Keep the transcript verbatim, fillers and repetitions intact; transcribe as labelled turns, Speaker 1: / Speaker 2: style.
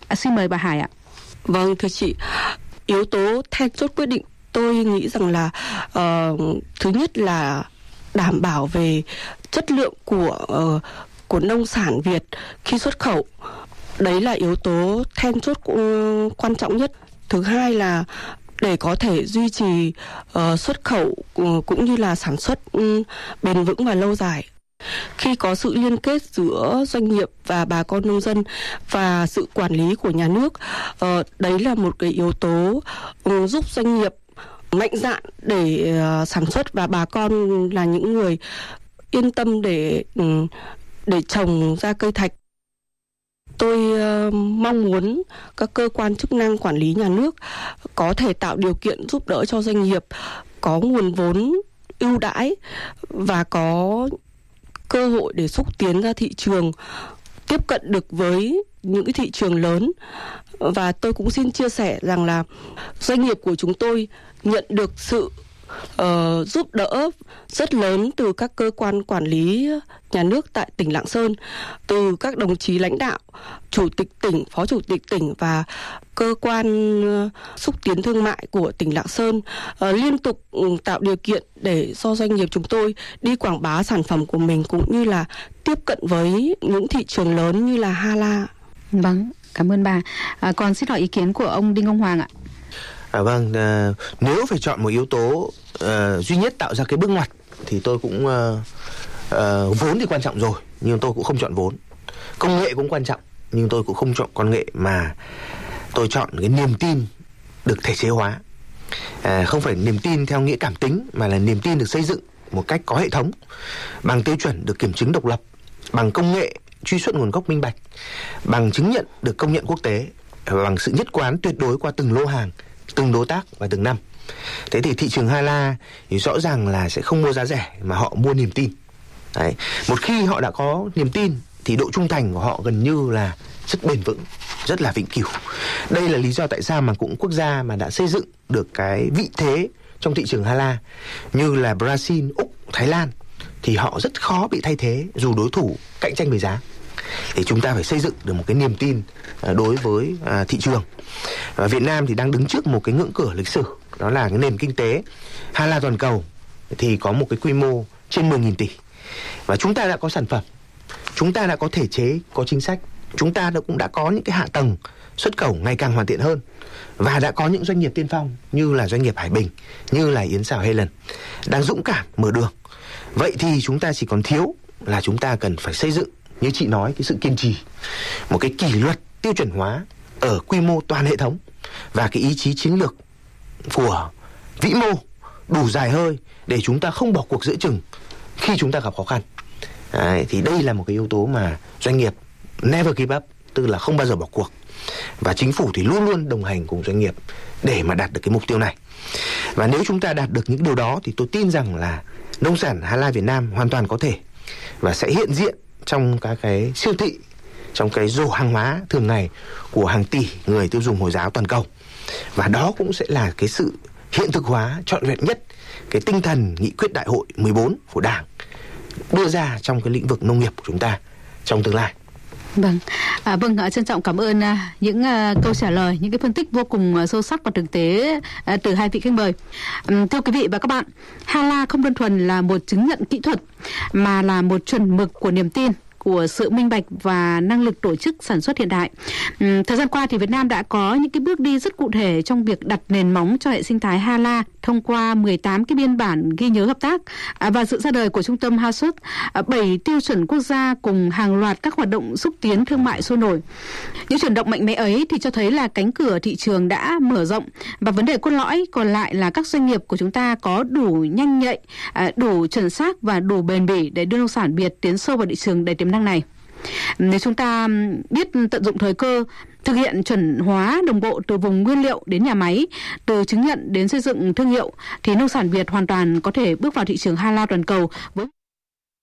Speaker 1: À, xin mời bà Hải ạ.
Speaker 2: Vâng, thưa chị, yếu tố then chốt quyết định tôi nghĩ rằng là uh, thứ nhất là đảm bảo về chất lượng của uh, của nông sản Việt khi xuất khẩu. Đấy là yếu tố then chốt uh, quan trọng nhất. Thứ hai là để có thể duy trì uh, xuất khẩu uh, cũng như là sản xuất um, bền vững và lâu dài. Khi có sự liên kết giữa doanh nghiệp và bà con nông dân và sự quản lý của nhà nước, uh, đấy là một cái yếu tố uh, giúp doanh nghiệp mạnh dạn để uh, sản xuất và bà con là những người yên tâm để um, để trồng ra cây thạch. Tôi uh, mong muốn các cơ quan chức năng quản lý nhà nước có thể tạo điều kiện giúp đỡ cho doanh nghiệp có nguồn vốn ưu đãi và có cơ hội để xúc tiến ra thị trường, tiếp cận được với những cái thị trường lớn. Và tôi cũng xin chia sẻ rằng là doanh nghiệp của chúng tôi nhận được sự uh, giúp đỡ rất lớn từ các cơ quan quản lý nhà nước tại tỉnh Lạng Sơn, từ các đồng chí lãnh đạo, chủ tịch tỉnh, phó chủ tịch tỉnh và cơ quan uh, xúc tiến thương mại của tỉnh Lạng Sơn uh, liên tục um, tạo điều kiện để cho doanh nghiệp chúng tôi đi quảng bá sản phẩm của mình cũng như là tiếp cận với những thị trường lớn như là Hà La.
Speaker 1: Vâng, cảm ơn bà. À, còn xin hỏi ý kiến của ông Đinh Ông Hoàng ạ.
Speaker 3: À, vâng, à, nếu phải chọn một yếu tố à, duy nhất tạo ra cái bước ngoặt thì tôi cũng à, à, vốn thì quan trọng rồi, nhưng tôi cũng không chọn vốn. Công nghệ cũng quan trọng, nhưng tôi cũng không chọn công nghệ, mà tôi chọn cái niềm tin được thể chế hóa. À, không phải niềm tin theo nghĩa cảm tính, mà là niềm tin được xây dựng một cách có hệ thống, bằng tiêu chuẩn được kiểm chứng độc lập, bằng công nghệ truy xuất nguồn gốc minh bạch, bằng chứng nhận được công nhận quốc tế, và bằng sự nhất quán tuyệt đối qua từng lô hàng, từng đối tác và từng năm. Thế thì thị trường Hà La thì rõ ràng là sẽ không mua giá rẻ, mà họ mua niềm tin. Đấy. Một khi họ đã có niềm tin thì độ trung thành của họ gần như là rất bền vững, rất là vĩnh cửu. Đây là lý do tại sao mà cũng quốc gia mà đã xây dựng được cái vị thế trong thị trường Hà La như là Brazil, Úc, Thái Lan thì họ rất khó bị thay thế dù đối thủ cạnh tranh về giá. Thì chúng ta phải xây dựng được một cái niềm tin đối với thị trường. Và Việt Nam thì đang đứng trước một cái ngưỡng cửa lịch sử, đó là cái nền kinh tế Hà La toàn cầu thì có một cái quy mô trên mười nghìn tỷ. Và chúng ta đã có sản phẩm, chúng ta đã có thể chế, có chính sách, chúng ta đã cũng đã có những cái hạ tầng xuất khẩu ngày càng hoàn thiện hơn, và đã có những doanh nghiệp tiên phong như là doanh nghiệp Hải Bình, như là Yến Xào Helen đang dũng cảm mở đường. Vậy thì chúng ta chỉ còn thiếu là chúng ta cần phải xây dựng, như chị nói, cái sự kiên trì, một cái kỷ luật tiêu chuẩn hóa ở quy mô toàn hệ thống, và cái ý chí chiến lược của vĩ mô đủ dài hơi để chúng ta không bỏ cuộc giữa chừng khi chúng ta gặp khó khăn. Đấy, thì đây là một cái yếu tố mà doanh nghiệp never give up, tức là không bao giờ bỏ cuộc. Và chính phủ thì luôn luôn đồng hành cùng doanh nghiệp để mà đạt được cái mục tiêu này. Và nếu chúng ta đạt được những điều đó thì tôi tin rằng là nông sản Hà La Việt Nam hoàn toàn có thể và sẽ hiện diện trong các cái siêu thị, trong cái rổ hàng hóa thường ngày của hàng tỷ người tiêu dùng Hồi giáo toàn cầu. Và đó cũng sẽ là cái sự hiện thực hóa trọn vẹn nhất cái tinh thần nghị quyết đại hội mười bốn của Đảng đưa ra trong cái lĩnh vực nông nghiệp của chúng ta trong tương lai.
Speaker 1: Vâng, à, vâng, trân trọng cảm ơn à, những à, câu trả lời, những cái phân tích vô cùng à, sâu sắc và thực tế à, từ hai vị khách mời. À, thưa quý vị và các bạn, Hà La không đơn thuần là một chứng nhận kỹ thuật, mà là một chuẩn mực của niềm tin, của sự minh bạch và năng lực tổ chức sản xuất hiện đại. Uhm, thời gian qua thì Việt Nam đã có những cái bước đi rất cụ thể trong việc đặt nền móng cho hệ sinh thái Hà La thông qua mười tám cái biên bản ghi nhớ hợp tác à, và sự ra đời của trung tâm Hà Xuất, à, bảy tiêu chuẩn quốc gia cùng hàng loạt các hoạt động xúc tiến thương mại sôi nổi. Những chuyển động mạnh mẽ ấy thì cho thấy là cánh cửa thị trường đã mở rộng, và vấn đề cốt lõi còn lại là các doanh nghiệp của chúng ta có đủ nhanh nhạy, à, đủ chuẩn xác và đủ bền bỉ để đưa nông sản Việt tiến sâu vào thị trường đầy tiềm năng này. Nếu chúng ta biết tận dụng thời cơ, thực hiện chuẩn hóa đồng bộ từ vùng nguyên liệu đến nhà máy, từ chứng nhận đến xây dựng thương hiệu, thì nông sản Việt hoàn toàn có thể bước vào thị trường Hà La toàn cầu với